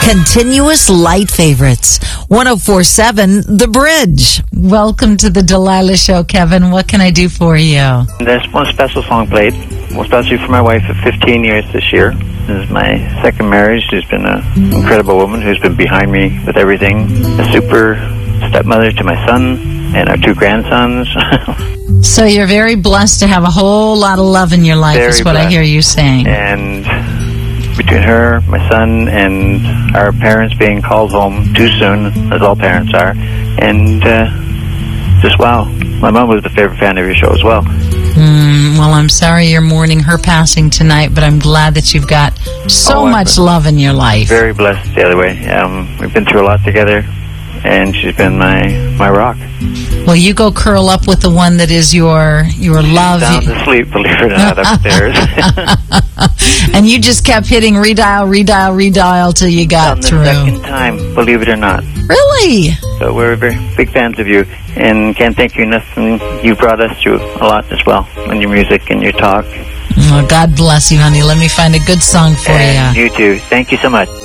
Continuous light favorites. 104.7 The Bridge. Welcome to the Delilah Show, Kevin. What can I do for you? There's one special song played, especially for my wife of 15 years this year. This is my second marriage. She's been an incredible woman who's been behind me with everything. A super stepmother to my son and our two grandsons. So you're very blessed to have a whole lot of love in your life, Very is what blessed. I hear you saying. And between her, my son, and our parents being called home too soon, as all parents are, and just wow. My mom was the favorite fan of your show as well. Well, I'm sorry you're mourning her passing tonight, but I'm glad that you've got so much love in your life. Very blessed the other way. We've been through a lot together, and she's been my rock. Well, you go curl up with the one that is your love. Sound asleep, believe it or not, upstairs. And you just kept hitting redial till you got On the through. second time, believe it or not. Really? So we're very big fans of you, and can't thank you enough. You brought us through a lot as well, in your music and your talk. Well, God bless you, honey. Let me find a good song for And you. you too. Thank you so much.